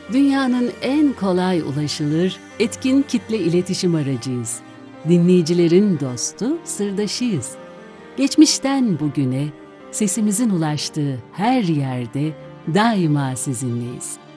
Dünyanın en kolay ulaşılır, etkin kitle iletişim aracıyız. Dinleyicilerin dostu, sırdaşıyız. Geçmişten bugüne, sesimizin ulaştığı her yerde daima sizinleyiz.